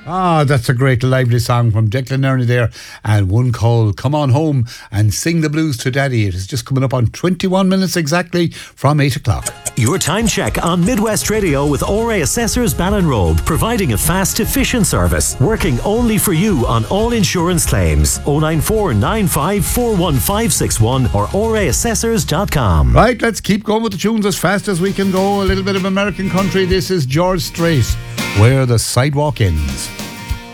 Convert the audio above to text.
Ah, that's a great lively song from Declan Ernie there. And one called Come On Home and Sing the Blues to Daddy. It is just coming up on 21 minutes exactly from 8 o'clock. Your time check on Midwest Radio with ORA Assessors Ballinrobe, providing a fast, efficient service, working only for you on all insurance claims. 094 95 41561 or oraassessors.com. Right, let's keep going with the tunes as fast as we can go. A little bit of American country. This is George Strait, Where the Sidewalk Ends.